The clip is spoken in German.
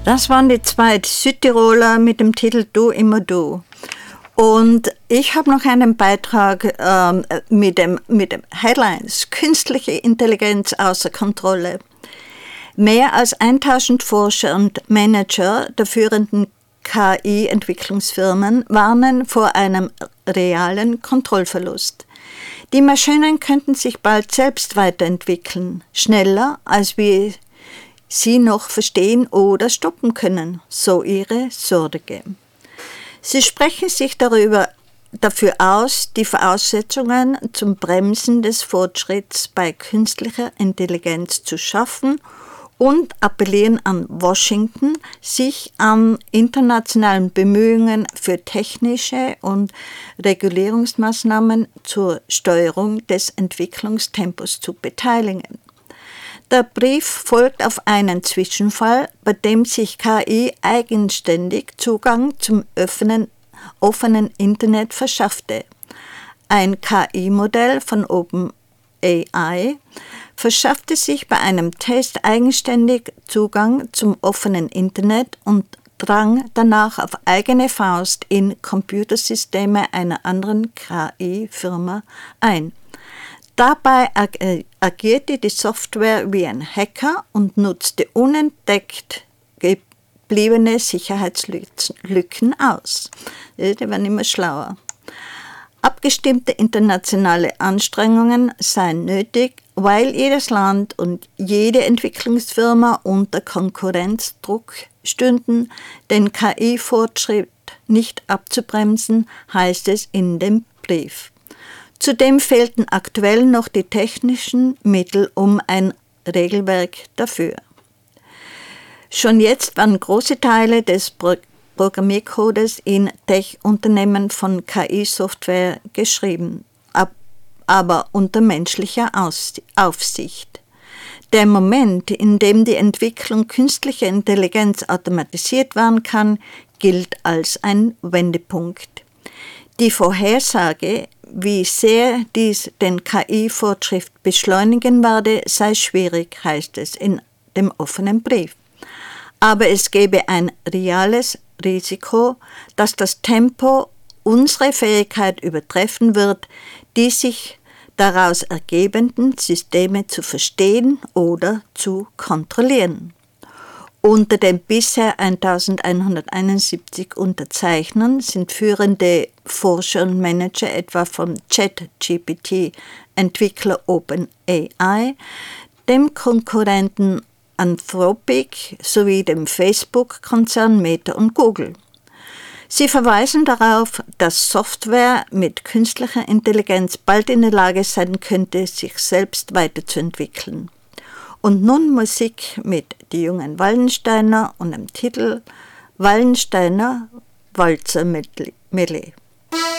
Das waren die zwei Südtiroler mit dem Titel Du immer du. Und ich habe noch einen Beitrag mit dem Headlines Künstliche Intelligenz außer Kontrolle. Mehr als 1000 Forscher und Manager der führenden KI-Entwicklungsfirmen warnen vor einem realen Kontrollverlust. Die Maschinen könnten sich bald selbst weiterentwickeln, schneller als wir sie noch verstehen oder stoppen können, so ihre Sorge. Sie sprechen sich dafür aus, die Voraussetzungen zum Bremsen des Fortschritts bei künstlicher Intelligenz zu schaffen und appellieren an Washington, sich an internationalen Bemühungen für technische und Regulierungsmaßnahmen zur Steuerung des Entwicklungstempos zu beteiligen. Der Brief folgt auf einen Zwischenfall, bei dem sich KI eigenständig Zugang zum offenen Internet verschaffte. Ein KI-Modell von OpenAI verschaffte sich bei einem Test eigenständig Zugang zum offenen Internet und drang danach auf eigene Faust in Computersysteme einer anderen KI-Firma ein. Dabei agierte die Software wie ein Hacker und nutzte unentdeckt gebliebene Sicherheitslücken aus. Die werden immer schlauer. Abgestimmte internationale Anstrengungen seien nötig, weil jedes Land und jede Entwicklungsfirma unter Konkurrenzdruck stünden, den KI-Fortschritt nicht abzubremsen, heißt es in dem Brief. Zudem fehlten aktuell noch die technischen Mittel um ein Regelwerk dafür. Schon jetzt werden große Teile des Programmiercodes in Tech-Unternehmen von KI-Software geschrieben, aber unter menschlicher Aufsicht. Der Moment, in dem die Entwicklung künstlicher Intelligenz automatisiert werden kann, gilt als ein Wendepunkt. Die Vorhersage, wie sehr dies den KI-Fortschritt beschleunigen werde, sei schwierig, heißt es in dem offenen Brief. Aber es gebe ein reales Risiko, dass das Tempo unsere Fähigkeit übertreffen wird, die sich daraus ergebenden Systeme zu verstehen oder zu kontrollieren. Unter den bisher 1171 Unterzeichnern sind führende Forscher und Manager etwa vom ChatGPT-Entwickler OpenAI, dem Konkurrenten Anthropic sowie dem Facebook-Konzern Meta und Google. Sie verweisen darauf, dass Software mit künstlicher Intelligenz bald in der Lage sein könnte, sich selbst weiterzuentwickeln. Und nun Musik mit Die jungen Wallensteiner und dem Titel Wallensteiner Walzer Medley.